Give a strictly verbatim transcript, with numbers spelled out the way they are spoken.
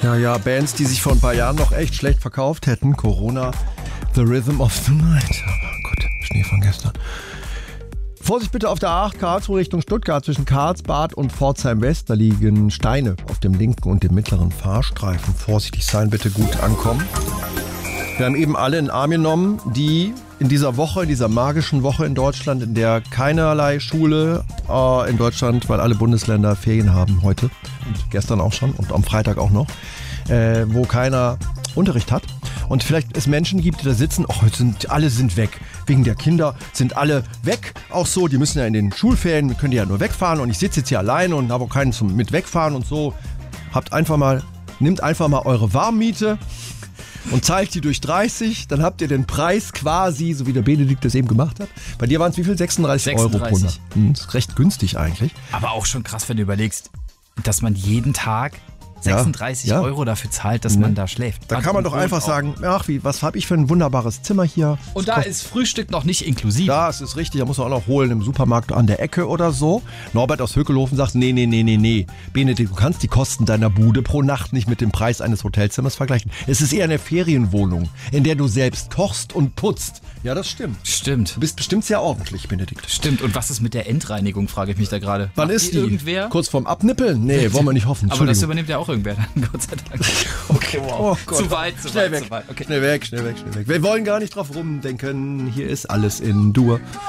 Ja, ja, Bands, die sich vor ein paar Jahren noch echt schlecht verkauft hätten. Corona, The Rhythm of the Night. Aber gut, Schnee von gestern. Vorsicht bitte auf der A acht Karlsruhe Richtung Stuttgart zwischen Karlsbad und Pforzheim West. Da liegen Steine auf dem linken und dem mittleren Fahrstreifen. Vorsichtig sein, bitte gut ankommen. Wir haben eben alle in den Arm genommen, die in dieser Woche, in dieser magischen Woche in Deutschland, in der keinerlei Schule äh, in Deutschland, weil alle Bundesländer Ferien haben heute und gestern auch schon und am Freitag auch noch, äh, wo keiner Unterricht hat. Und vielleicht es Menschen gibt, die da sitzen, oh, sind, alle sind weg. Wegen der Kinder sind alle weg. Auch so, die müssen ja in den Schulferien, können die ja nur wegfahren. Und ich sitze jetzt hier alleine und habe auch keinen zum mit wegfahren und so. Habt einfach mal, nehmt einfach mal eure Warmmiete und zahlt die durch dreißig. Dann habt ihr den Preis quasi, so wie der Benedikt das eben gemacht hat. Bei dir waren es wie viel? sechsunddreißig Euro pro Nacht. Hm, ist recht günstig eigentlich. Aber auch schon krass, wenn du überlegst, dass man jeden Tag sechsunddreißig ja, ja. Euro dafür zahlt, dass man da schläft. Da kann man doch einfach sagen, ach, wie, was habe ich für ein wunderbares Zimmer hier. Und da ist Frühstück noch nicht inklusiv. Das ist richtig, da muss man auch noch holen im Supermarkt an der Ecke oder so. Norbert aus Hökelhofen sagt, nee, nee, nee, nee, nee. Benedikt, du kannst die Kosten deiner Bude pro Nacht nicht mit dem Preis eines Hotelzimmers vergleichen. Es ist eher eine Ferienwohnung, in der du selbst kochst und putzt. Ja, das stimmt. Stimmt. Du bist bestimmt sehr ordentlich, Benedikt. Stimmt. Und was ist mit der Endreinigung, frage ich mich da gerade. Wann Macht ist die? Irgendwer? Kurz vorm Abnippeln? Nee, wollen wir nicht hoffen. Aber das übernimmt ja auch irgendwer dann, Gott sei Dank. Okay, wow. Oh Gott. Zu weit, zu schnell weit, weg. zu weit. Okay. Schnell weg, schnell weg, schnell weg. Wir wollen gar nicht drauf rumdenken. Hier ist alles in Dur.